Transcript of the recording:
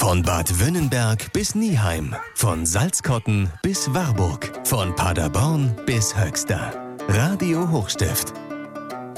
Von Bad Wünnenberg bis Nieheim, von Salzkotten bis Warburg, von Paderborn bis Höxter. Radio Hochstift.